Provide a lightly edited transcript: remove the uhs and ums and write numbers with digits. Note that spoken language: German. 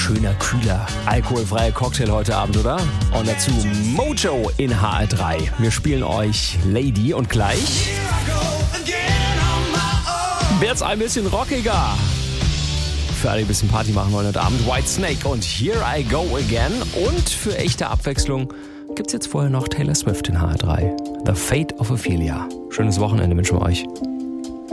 schöner, kühler, alkoholfreier Cocktail heute Abend, oder? Und dazu Mojo in HR3. Wir spielen euch Lady und gleich wird's ein bisschen rockiger. Für alle, die ein bisschen Party machen wollen heute Abend, Whitesnake und Here I Go Again. Und für echte Abwechslung gibt's jetzt vorher noch Taylor Swift in HR3. The Fate of Ophelia. Schönes Wochenende wünschen wir euch.